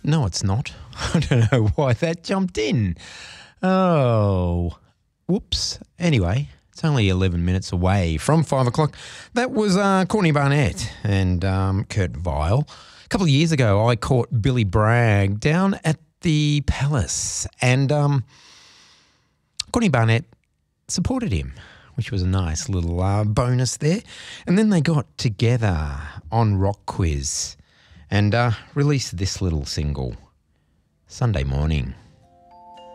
No, it's not. I don't know why that jumped in. Oh, whoops. Anyway, it's only 11 minutes away from 5 o'clock. That was Courtney Barnett and Kurt Vile. A couple of years ago, I caught Billy Bragg down at the Palace, and Courtney Barnett supported him, which was a nice little bonus there. And then they got together on Rock Quiz and released this little single, Sunday Morning.